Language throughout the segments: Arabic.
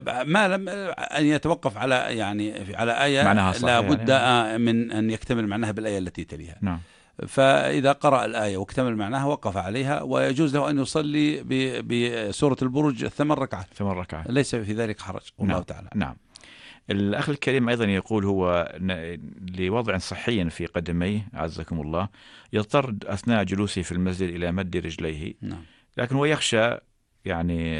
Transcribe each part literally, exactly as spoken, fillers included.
ما لم أن يتوقف على يعني على آية معناها لا صحيح بد يعني. من أن يكتمل معناها بالآية التي تليها. نعم. فإذا قرأ الآية واكتمل معناها وقف عليها، ويجوز له أن يصلي بسورة البروج ثمان ركعات، ثمان ركعات، ليس في ذلك حرج، والله نعم تعالى. نعم. الأخ الكريم أيضا يقول هو لوضع صحي في قدميه عزكم الله يضطر أثناء جلوسه في المسجد إلى مد رجليه، نعم. لكن هو يخشى يعني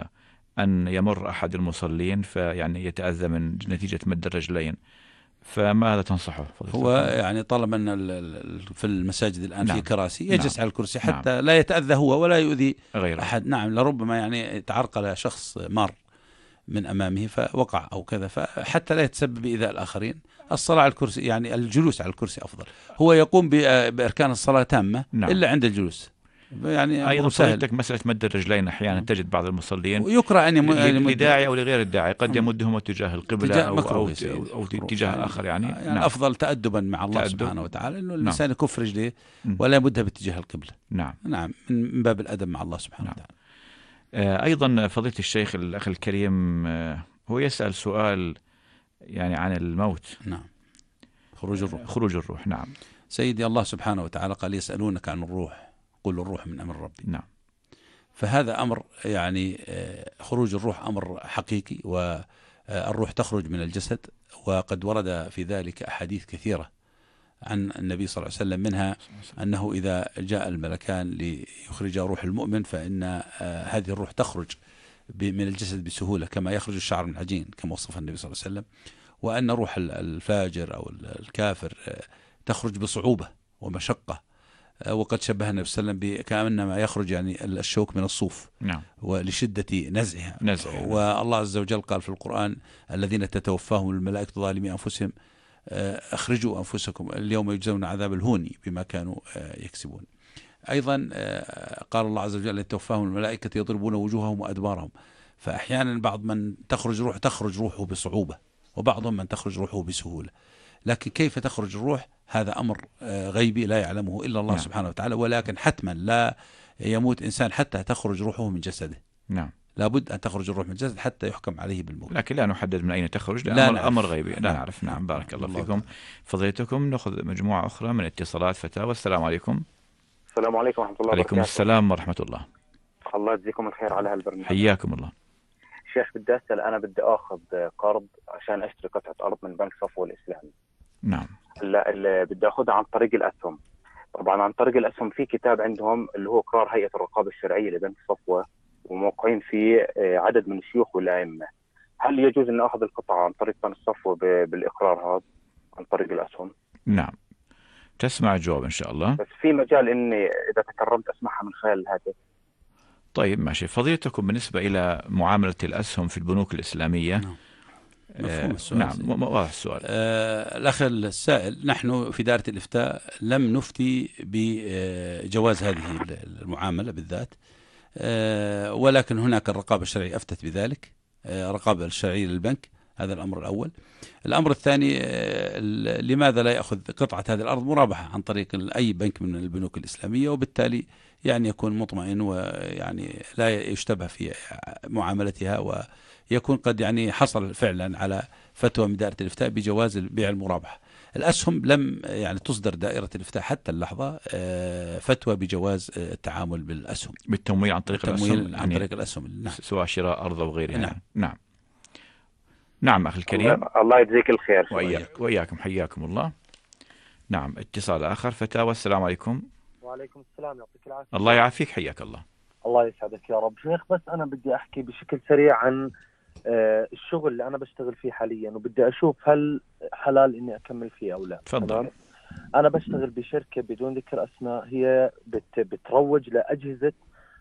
أن يمر أحد المصلين فيعني يتأذى من نتيجة مد الرجلين، فماذا تنصحه؟ هو يعني طالما أن في المساجد الآن نعم. في كراسي يجلس نعم. على الكرسي حتى نعم. لا يتأذى هو ولا يؤذي غيره. أحد. نعم، لربما يعني تعرقل شخص مار من أمامه فوقع أو كذا، فحتى لا يتسبب بإيذاء الآخرين الصلاة على الكرسي، يعني الجلوس على الكرسي أفضل. هو يقوم بأركان الصلاة تامة نعم. إلا عند الجلوس، يعني أيضا سهل. فضيلتك مسألة مد الرجلين أحيانا تجد بعض المصلين ويكره أن يمد لداعي أو لغير الداعي، قد يمدهم اتجاه القبلة تجاه أو أو, مكروه أو, أو اتجاه يعني آخر يعني. يعني نعم. الأفضل تأدبا مع الله تأدب. سبحانه وتعالى أنه نعم. الإنسان يكف رجليه م. ولا يمدها باتجاه القبلة. نعم. نعم، من باب الأدب مع الله سبحانه نعم. وتعالى. آه أيضا فضيلة الشيخ الأخ الكريم آه هو يسأل سؤال يعني عن الموت. نعم. خروج الروح. خروج الروح. نعم. سيدي الله سبحانه وتعالى قال يسألونك عن الروح قل الروح من أمر ربي. نعم. فهذا أمر يعني خروج الروح أمر حقيقي، والروح تخرج من الجسد، وقد ورد في ذلك أحاديث كثيرة عن النبي صلى الله عليه وسلم، منها أنه إذا جاء الملكان ليخرج روح المؤمن فإن هذه الروح تخرج من الجسد بسهولة كما يخرج الشعر من العجين كما وصف النبي صلى الله عليه وسلم، وأن روح الفاجر أو الكافر تخرج بصعوبة ومشقة، وقد شبه النبي صلى الله عليه وسلم كأنما يخرج يعني الشوك من الصوف. نعم. ولشدة نزعها. نزعها. والله عز وجل قال في القرآن الذين تتوفاهم الملائكة ظالمي أنفسهم أخرجوا أنفسكم اليوم يجزون عذاب الهون بما كانوا يكسبون. أيضا قال الله عز وجل توفاهم الملائكة يضربون وجوههم وأدبارهم. فأحيانا بعض من تخرج روح تخرج روحه بصعوبة، وبعضهم من تخرج روحه بسهولة، لكن كيف تخرج الروح هذا أمر غيبي لا يعلمه إلا الله. نعم. سبحانه وتعالى. ولكن حتما لا يموت إنسان حتى تخرج روحه من جسده. نعم. لابد أن تخرج الروح من الجسد حتى يحكم عليه بالموت، لكن لا نحدد من أين تخرج، لا أمر, أمر غيبي لا نعم. نعرف. نعم. بارك الله, الله فيكم. فضيلتكم نأخذ مجموعة أخرى من اتصالات فتاوى. السلام عليكم. السلام عليكم ورحمة الله وبركاته. عليكم السلام ورحمة الله. الله يجزيكم الخير على هالبرنامج. حياكم الله. شيخ بدي أسأل، أنا بدي أخذ قرض عشان أشتري قطعة أرض من بنك صفوة الإسلامي. نعم. لا اللي بدي أخذها عن طريق الأسهم. طبعا عن طريق الأسهم في كتاب عندهم اللي هو قرار هيئة الرقابة الشرعية لبنك صفوة، وموقعين فيه عدد من الشيوخ والأئمة. هل يجوز أن أخذ القطعة عن طريق بنك صفوة بالإقرار هذا عن طريق الأسهم؟ نعم. تسمع الجواب إن شاء الله. بس في مجال إني إذا تكرمت أسمعها من خلال الهاتف. طيب ماشي. فضيلتكم بالنسبة إلى معاملة الأسهم في البنوك الإسلامية. نعم. مفهوم السؤال. نعم واضح السؤال. آه الأخ السائل، نحن في دائرة الإفتاء لم نفتي بجواز هذه المعاملة بالذات، آه ولكن هناك الرقابة الشرعية أفتت بذلك، آه الرقابة الشرعية للبنك. هذا الأمر الأول. الأمر الثاني، آه لماذا لا يأخذ قطعة هذه الأرض مرابحة عن طريق أي بنك من البنوك الإسلامية، وبالتالي يعني يكون مطمئن ويعني لا يشتبه في معاملتها، و يكون قد يعني حصل فعلا على فتوى من دائرة الإفتاء بجواز بيع المرابحة. الأسهم لم يعني تصدر دائرة الإفتاء حتى اللحظة فتوى بجواز التعامل بالأسهم، بالتمويل عن طريق التمويل الأسهم، عن يعني طريق الأسهم. نعم. سواء شراء أرض أو غيرها. نعم. نعم. نعم أخي الكريم. الله يجزيك الخير. وإياك وإياكم حياكم الله. نعم. اتصال آخر فتاوى. السلام عليكم. وعليكم السلام، يعطيك العافية. الله يعافيك حياك الله. الله يسعدك يا رب. شيخ بس أنا بدي أحكي بشكل سريع عن الشغل اللي أنا بشتغل فيه حاليا، وبدي أشوف هل حلال إني أكمل فيه أو لا. تفضل. أنا بشتغل بشركة بدون ذكر أسماء، هي بت بتروج لأجهزة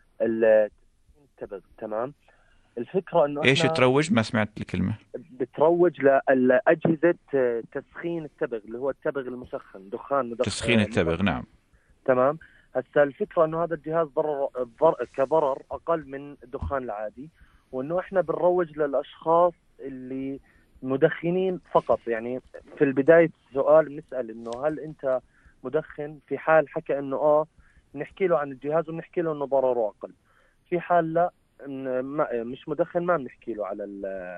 التبغ. تمام. الفكرة إنه إيش تروج؟ ما سمعت الكلمة. بتروج لأجهزة تسخين التبغ، اللي هو التبغ المسخن، دخان مدخن. تسخين التبغ. نعم. تمام. هسه الفكرة إنه هذا الجهاز ضرر ضر كضرر أقل من الدخان العادي، وإنه إحنا بنروج للأشخاص اللي مدخنين فقط. يعني في البداية سؤال بنسأل إنه هل أنت مدخن؟ في حال حكى إنه آه، نحكي له عن الجهاز ونحكي له إنه ضرره أقل. في حال لا، ما مش مدخن ما بنحكي له على